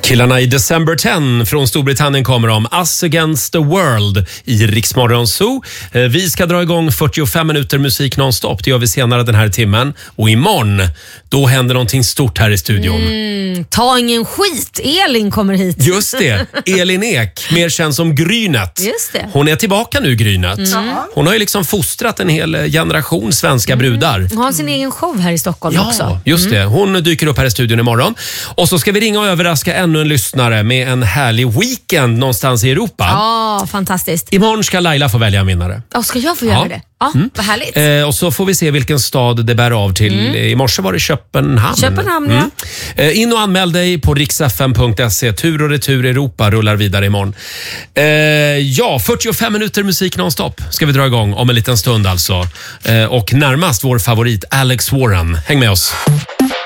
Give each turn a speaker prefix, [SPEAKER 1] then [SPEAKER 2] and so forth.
[SPEAKER 1] Killarna i December 10 från Storbritannien kommer om Us Against the World i Rix Morgon Zoo. Vi ska dra igång 45 minuter musik nonstop. Det gör vi senare den här timmen. Och imorgon, då händer någonting stort här i studion.
[SPEAKER 2] Ta ingen skit. Elin kommer hit.
[SPEAKER 1] Just det. Elin Ek, mer känd som Grynet.
[SPEAKER 2] Just det.
[SPEAKER 1] Hon är tillbaka nu, Grynet. Hon har ju liksom fostrat en hel generation svenska brudar.
[SPEAKER 2] Hon har sin egen show här i Stockholm också.
[SPEAKER 1] Ja, just det. Hon dyker upp här i studion imorgon. Och så ska vi ringa och överraska ännu en lyssnare med en härlig weekend någonstans i Europa.
[SPEAKER 2] Ja, fantastiskt.
[SPEAKER 1] Imorgon ska Laila få välja en vinnare.
[SPEAKER 2] Ska jag få göra det? Ja, vad härligt.
[SPEAKER 1] Och så får vi se vilken stad det bär av till. I morse var det Köpenhamn.
[SPEAKER 2] Köpenhamn, ja.
[SPEAKER 1] In och anmäl dig på riksfm.se. Tur och retur Europa rullar vidare imorgon. 45 minuter musik nonstop ska vi dra igång om en liten stund alltså. Och närmast vår favorit Alex Warren. Häng med oss.